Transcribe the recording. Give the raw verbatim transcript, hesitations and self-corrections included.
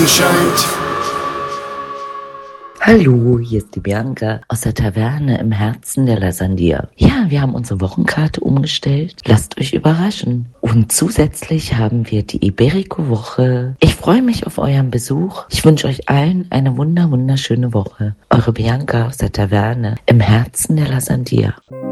scheint. Hallo, hier ist die Bianca aus der Taverne im Herzen der La Sandia. Ja, wir haben unsere Wochenkarte umgestellt. Lasst euch überraschen. Und zusätzlich haben wir die Iberico-Woche. Ich freue mich auf euren Besuch. Ich wünsche euch allen eine wunder wunderschöne Woche. Eure Bianca aus der Taverne im Herzen der La Sandia.